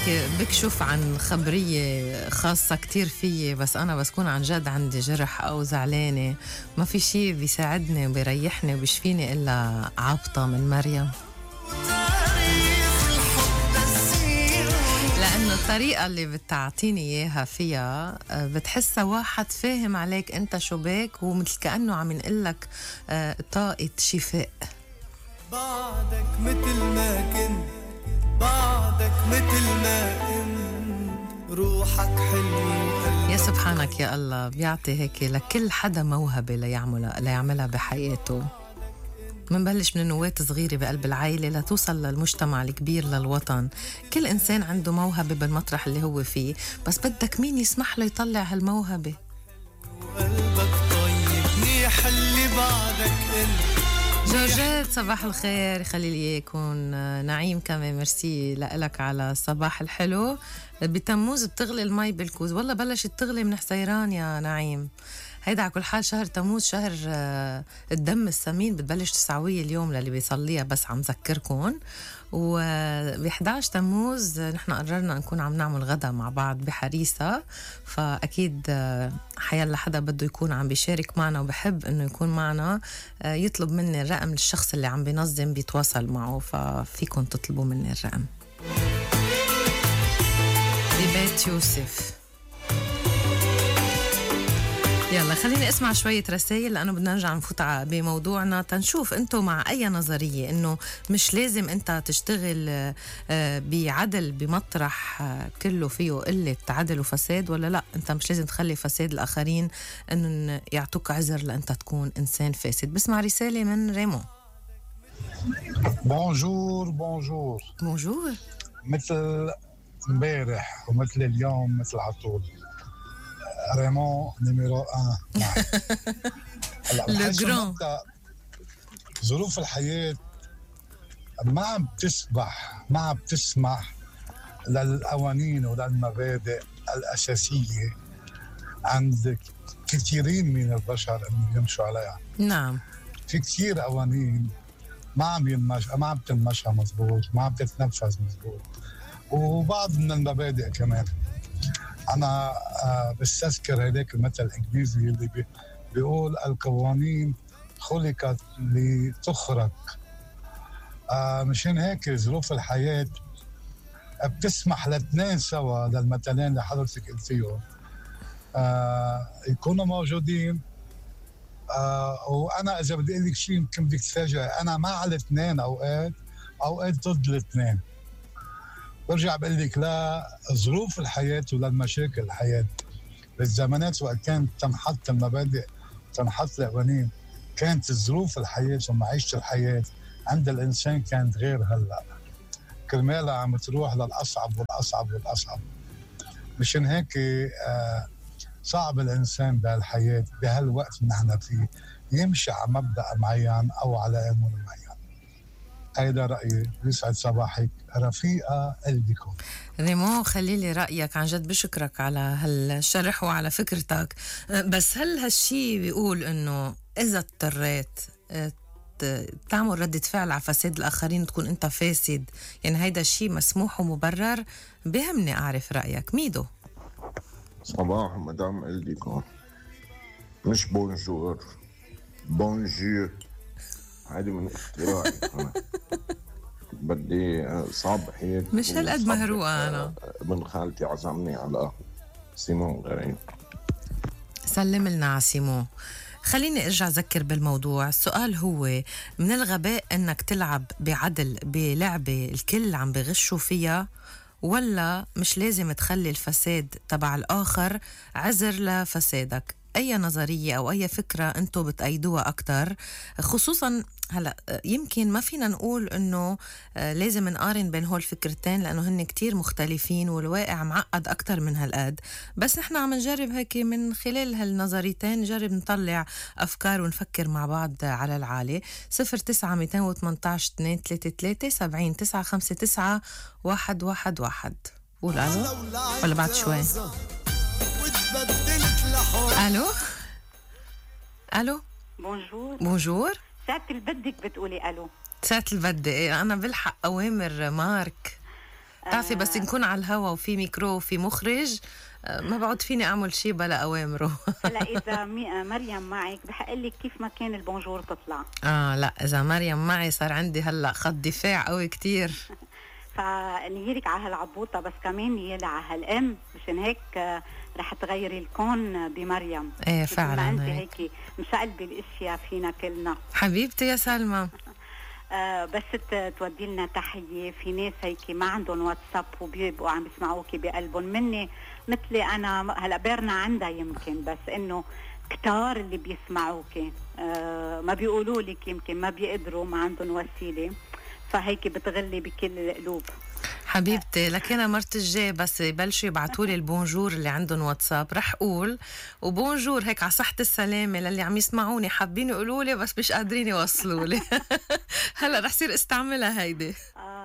هيك بكشف عن خبرية خاصة كتير فيي، بس أنا بكون عن جد عندي جرح أو زعلانة ما في شي بيساعدني وبيريحني وبيشفيني إلا عبطة من مريم. لأنه الطريقة اللي بتعطيني إياها فيها بتحسها واحد فاهم عليك أنت شو بيك، ومثل كأنه عم ينقلك طاقة شفاء. بعدك مثل ما كنت، بعدك مثل ما انت، روحك حلوة. يا سبحانك يا الله، بيعطي هيك لكل حدا موهبة ليعملها بحياته. منبلش من النواة صغيرة بقلب العائلة لتوصل للمجتمع الكبير للوطن. كل إنسان عنده موهبة بالمطرح اللي هو فيه، بس بدك مين يسمح له يطلع هالموهبة. وقلبك طيب منيح اللي بعدك انت. جورجيت صباح الخير، يخلي لي اياكم. نعيم كمان ميرسي لك على الصباح الحلو. بتموز بتغلي المي بالكوز، والله بلشت تغلي من حسيران يا نعيم. هيدا على كل حال شهر تموز شهر الدم الثمين، بتبلش تسعوية اليوم للي بيصليها، بس عم ذكركم. وب 11 تموز نحن قررنا نكون عم نعمل غدا مع بعض بحريسة، فأكيد حيلا حدا بده يكون عم بيشارك معنا وبحب إنه يكون معنا يطلب مني الرقم للشخص اللي عم بينظم بيتواصل معه، ففيكم تطلبوا مني الرقم. ببيت يوسف. يلا خليني اسمع شوية رسائل، لأنه بدنا نرجع نفوت بموضوعنا تنشوف انتو مع أي نظرية إنه مش لازم انت تشتغل بعدل بمطرح كله فيه قلة عدل وفساد، ولا لا انت مش لازم تخلي فساد الآخرين إنه يعطوك عذر لأنت تكون إنسان فاسد. بسمع رسالة من ريمو. بونجور بونجور بونجور. مثل امبارح ومثل اليوم مثل عطول، ريمون نيميرو 1. هلا ظروف الحياة ما عم بتسمح للقوانين وللمبادئ الأساسية عند كثيرين من البشر أن يمشوا عليها. نعم، في كثير قوانين ما عم تنمشى مزبوط، ما عم تتنفذ مزبوط، وبعض من المبادئ كمان. أنا بستذكر هذاك المثل الإنجليزي اللي بيقول القوانين خلقت لتخرق. مشان هيك ظروف الحياة بتسمح لاثنين سوا، للمثلين اللي حضرتك قلتيهم يكونوا موجودين. وأنا إذا بدي أقول لك شيء يمكن بدك تتفاجئ، أنا مع الاثنين، أوقات ضد الاثنين. برجع بقول لك لا، ظروف الحياة وللمشاكل الحياة بالزمانات وقت كانت تنحط المبادئ تنحط القوانين، كانت ظروف الحياة ومعيشة الحياة عند الإنسان كانت غير هلأ، كرمالها عم تروح للأصعب والأصعب والأصعب. مشان هيك صعب الإنسان بهالحياة بهالوقت اللي نحن فيه يمشي على مبدأ معين أو على قانون معين. هيدا رأيي. يسعد صباحك رفيقة قلبكم. ريمو خلي لي رأيك، عن جد بشكرك على هالشرح وعلى فكرتك. بس هل هالشي بيقول إنه إذا اضطريت تعمل ردة فعل على فساد الآخرين تكون أنت فاسد، يعني هيدا الشي مسموح ومبرر؟ بهمني أعرف رأيك. ميدو صباح مدام قلبكم، مش بونجور، بونجور، هذه من اختراعي. بدي صعب حياتي، مش هالقد مهروقة. أنا ابن خالتي عزمني على سيمون غريب. سلم لنا على سيمون. خليني ارجع اذكر بالموضوع. السؤال هو من الغباء انك تلعب بعدل بلعبة الكل عم بغشوا فيها، ولا مش لازم تخلي الفساد تبع الآخر عذر لفسادك؟ أي نظرية أو أي فكرة أنتو بتأيدوها أكتر؟ خصوصاً هلأ يمكن ما فينا نقول أنه لازم نقارن بين هول الفكرتين، لأنه هن كتير مختلفين والواقع معقد أكتر من هالقد. بس نحن عم نجرب هيك من خلال هالنظريتين نجرب نطلع أفكار ونفكر مع بعض على العالي. 09218-233-70-959-111. قول ألو ولا بعد شوي؟ ألو ألو. بونجور. بونجور. ساعة البدك بتقولي ألو؟ ساعة البدة. أنا بلحق أوامر مارك. بتعرفي بس نكون على الهوا وفي ميكرو وفي مخرج ما بعد فيني أعمل شي بلا أوامره. هلا إذا مريم معك بحق لك كيف ما كان البونجور تطلع. لا إذا مريم معي صار عندي هلأ خط دفاع قوي كتير. فنيرك على هالعبوطة بس كمان نيالي على هالأم مشان هيك رح تغيري الكون بمريم. ايه فعلا انت هيك مشقلبي الاشياء فينا كلنا. حبيبتي يا سلمى. بس تودي لنا تحية. في ناس هيك ما عندهم واتساب وبيبقوا عم يسمعوكي بقلبهم مني مثلي أنا. هلأ بيرنا عندها يمكن بس إنه كتار اللي بيسمعوكي ما بيقولوا لك يمكن ما بيقدروا ما عندهم وسيلة فهيك بتغلي بكل القلوب. حبيبتي لكن مرت الجاي بس يبلشوا يبعتوا لي البونجور اللي عندهم واتساب رح اقول وبونجور هيك على صحة السلامة للي عم يسمعوني حابين يقولوا لي بس مش قادرين يوصلوا لي. هلا رح صير استعملها هيدي.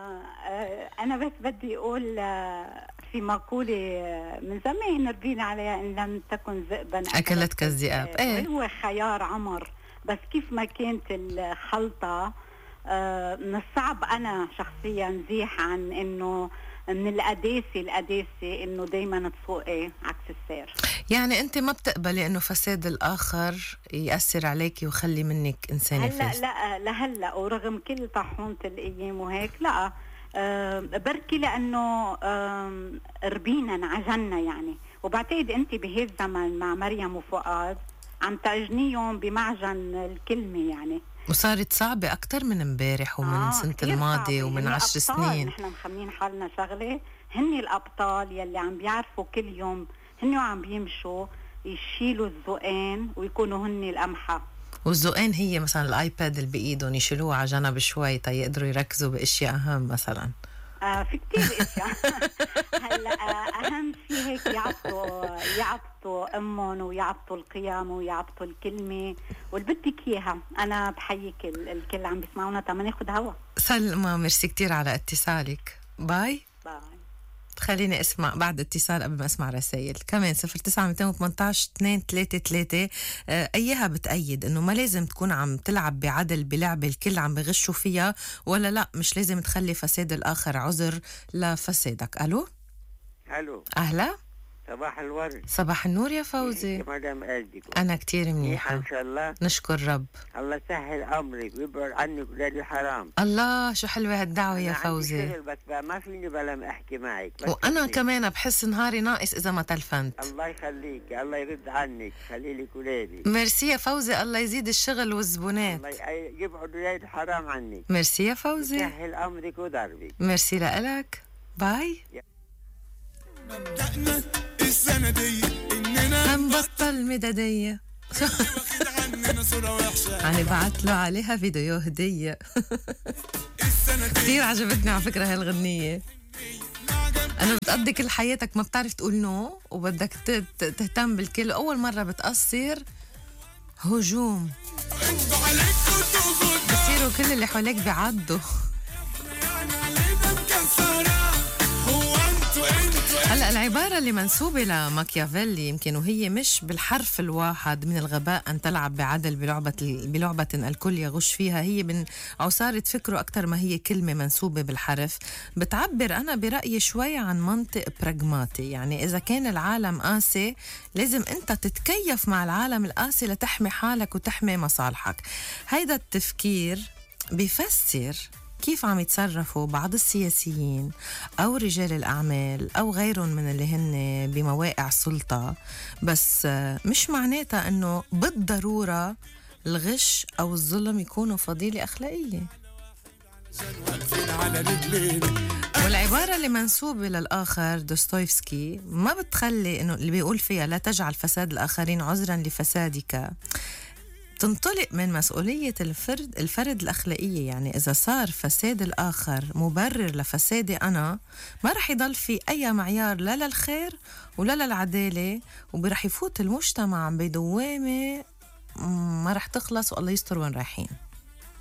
انا بس بدي اقول في مقولة من زمان ربينا عليها ان لم تكن ذئبا اكلتك الذئاب. ايه هو خيار عمر بس كيف ما كانت الخلطة من الصعب أنا شخصيا زيح عن إنه من القداسة إنه دايما تسوقي عكس السير. يعني أنت ما بتقبلي إنه فساد الآخر يأثر عليكي ويخلي منك إنسانة فاسدة؟ لا لهلا ورغم كل طاحونة الأيام وهيك لا بركي لأنه ربينا انعجلنا يعني. وبعتقد أنت بهالزمن مع مريم وفؤاد عم تعجنيهم بمعجن الكلمة يعني. وصارت صعبة أكتر من امبارح ومن سنة الماضي ومن 10 سنين. نحن مخمين حالنا شغلة هن الأبطال يلي عم بيعرفوا كل يوم هن وعم بيمشوا يشيلوا الذقان ويكونوا هن الأمحى. والذقان هي مثلا الآيباد اللي بإيدهم يشيلوها على جنب شوي يقدروا يركزوا بأشياء أهم مثلا. في كتير اشياء. هلا اهم شيء هيك يعطوا امهم ويعطوا القيم ويعطوا الكلمه واللي بدك اياها. انا بحييك الكل عم بيسمعونا تما ناخذ هوا. سلمى ميرسي كتير على اتصالك. باي. خليني اسمع بعد اتصال قبل ما اسمع رسائل كمان. 09-218-233 ايها بتأيد انه ما لازم تكون عم تلعب بعدل بلعبة الكل عم بغشوا فيها ولا لا مش لازم تخلي فساد الاخر عذر لفسادك. الو اهلا. صباح الورد. صباح النور يا فوزي. مدام قلبك. أنا كتير منيحة إن شاء الله. نشكر رب. الله سهل أمرك ويبعد عنك ولاد الحرام. الله شو حلوة هالدعوة يا فوزي. أنا بس ما فيني بلا أحكي معك. وأنا كمان بحس نهاري ناقص إذا ما تلفنت. الله يخليك الله يرد عنك خلي لك ولادي. ميرسي يا فوزي الله يزيد الشغل والزبونات. الله يبعد ولاد الحرام عنك. ميرسي يا فوزي. سهل أمرك ودربك. ميرسي لك. باي. مبدأنا السنة دي إننا هنبطل مدادية. عننا صورة وحشة يعني بعت له عليها فيديو هدية. كثير عجبتني على فكرة هالغنية. أنا بتقضي كل حياتك ما بتعرف تقول نو وبدك تهتم بالكل. أول مرة بتقصر هجوم بصيروا كل اللي حواليك بيعضوا. هلأ العبارة اللي منسوبة لماكيافيلي يمكن وهي مش بالحرف الواحد من الغباء أن تلعب بعدل بلعبة الكل يغش فيها هي من عصارة فكره أكتر ما هي كلمة منسوبة بالحرف. بتعبر أنا برأيي شوي عن منطق براغماتي. يعني إذا كان العالم قاسي لازم أنت تتكيف مع العالم القاسي لتحمي حالك وتحمي مصالحك. هيدا التفكير بيفسر كيف عم يتصرفوا بعض السياسيين أو رجال الأعمال أو غيرهم من اللي هن بمواقع السلطة. بس مش معناتها أنه بالضرورة الغش أو الظلم يكونوا فضيلة أخلاقية. والعبارة اللي منسوبة للآخر دوستويفسكي ما بتخلي أنه اللي بيقول فيها لا تجعل فساد الآخرين عذرا لفسادك تنطلق من مسؤولية الفرد الأخلاقية. يعني إذا صار فساد الآخر مبرر لفسادي أنا ما رح يضل في أي معيار لا للخير ولا للعدالة وبرح يفوت المجتمع بدوامة ما رح تخلص والله يستر وين رايحين.